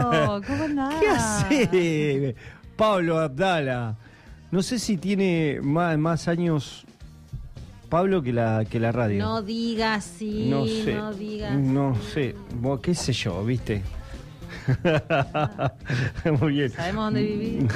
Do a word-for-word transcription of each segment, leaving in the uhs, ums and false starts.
¿Cómo andás? ¿Qué hace? Pablo Abdala. No sé si tiene más, más años Pablo que la, que la radio. No digas sí, no, sé, no digas No sí. sé, Vos, qué sé yo, ¿viste? Muy bien. ¿Sabemos dónde vivís?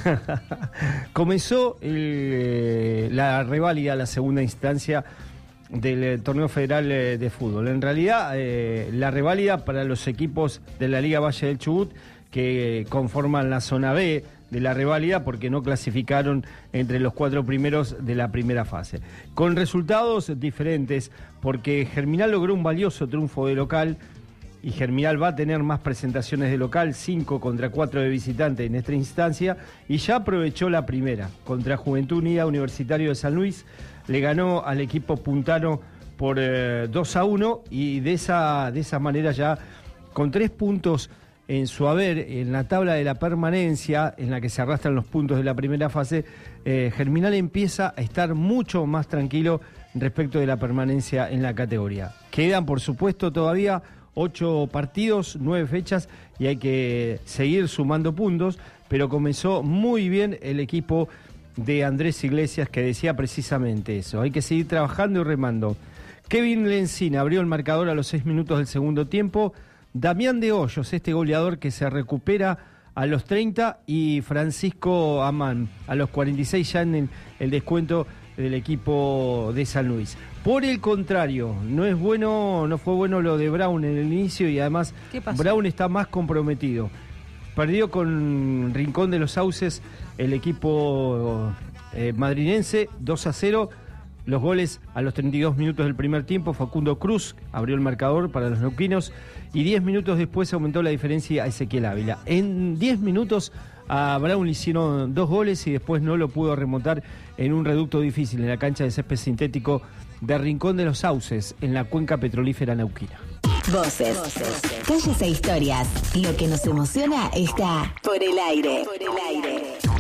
Comenzó el, eh, la reválida, la segunda instancia del eh, torneo federal eh, de fútbol. En realidad, eh, la reválida para los equipos de la Liga Valle del Chubut que eh, conforman la zona B de la reválida porque no clasificaron entre los cuatro primeros de la primera fase. Con resultados diferentes, porque Germinal logró un valioso triunfo de local y Germinal va a tener más presentaciones de local, cinco contra cuatro de visitante en esta instancia, y ya aprovechó la primera contra Juventud Unida Universitario de San Luis, le ganó al equipo puntano por eh, dos a uno y de esa, de esa manera ya con tres puntos en su haber, en la tabla de la permanencia, en la que se arrastran los puntos de la primera fase, eh, Germinal empieza a estar mucho más tranquilo respecto de la permanencia en la categoría. Quedan, por supuesto, todavía ocho partidos, nueve fechas, y hay que seguir sumando puntos, pero comenzó muy bien el equipo de Andrés Iglesias, que decía precisamente eso. Hay que seguir trabajando y remando. Kevin Lencina abrió el marcador a los seis minutos del segundo tiempo. Damián de Hoyos, este goleador que se recupera a los treinta, y Francisco Amán a los cuarenta y seis, ya en el, el descuento del equipo de San Luis. Por el contrario, no es bueno, no fue bueno lo de Brown en el inicio, y además Brown está más comprometido. Perdió con Rincón de los Sauces el equipo eh, madrinense dos a cero. Los goles a los treinta y dos minutos del primer tiempo, Facundo Cruz abrió el marcador para los neuquinos, y diez minutos después aumentó la diferencia a Ezequiel Ávila. En diez minutos a Brown le hicieron dos goles y después no lo pudo remontar en un reducto difícil en la cancha de césped sintético de Rincón de los Sauces, en la cuenca petrolífera neuquina. Voces, Voces. Calles e historias. Lo que nos emociona está por el aire. Por el aire.